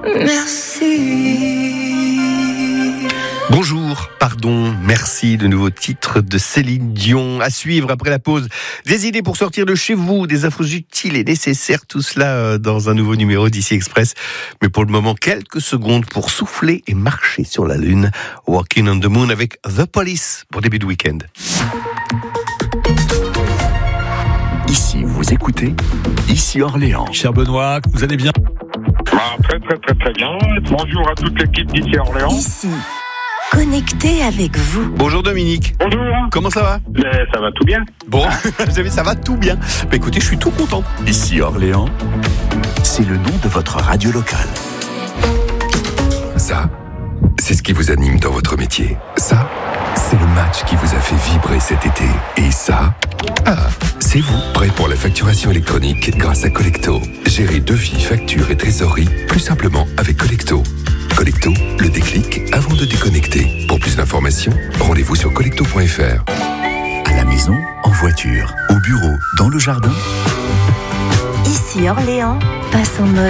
Bonjour, pardon, merci, le nouveau titre de Céline Dion. À suivre après la pause, des idées pour sortir de chez vous, des infos utiles et nécessaires, tout cela dans un nouveau numéro d'Ici Express. Mais pour le moment, quelques secondes pour souffler et marcher sur la Lune. Walking on the Moon avec The Police pour début de week-end. Ici, vous écoutez Ici Orléans. Cher Benoît, vous allez bien? Très bien. Bonjour à toute l'équipe d'Ici Orléans. Ici, connecté avec vous. Bonjour Dominique. Bonjour. Comment ça va? Ça va tout bien. Bon, ça va tout bien. Bah écoutez, je suis tout content. Ici Orléans, c'est le nom de votre radio locale. Ça, c'est ce qui vous anime dans votre métier. Ça, c'est le match qui vous a fait vibrer cet été. Et ça, c'est vous, prêt pour la facturation électronique grâce à Collecto. Gérez devis, factures et trésorerie plus simplement avec Collecto. Collecto, le déclic avant de déconnecter. Pour plus d'informations, rendez-vous sur collecto.fr. À la maison, en voiture, au bureau, dans le jardin. Ici Orléans passe en mode